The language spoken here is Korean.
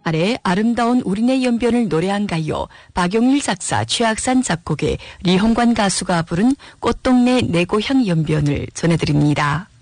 아래 아름다운 우리네 연변을 노래한 가요 박용일 작사 최학산 작곡의 리홍관 가수가 부른 꽃동네 내 고향 연변을 전해드립니다.